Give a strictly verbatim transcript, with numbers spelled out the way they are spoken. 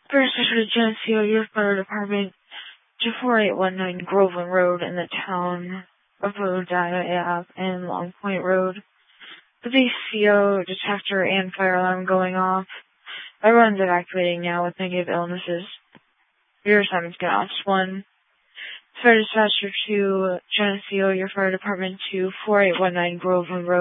First, I should Geneseo, your fire department to four eight one nine Groveland Road in the town of Rodaya Ave and Long Point Road. The base C O detector and fire alarm going off. Everyone's evacuating now with negative illnesses. Your assignment's get off one. Fire dispatcher to Geneseo, your fire department to four eight one nine Groveland Road.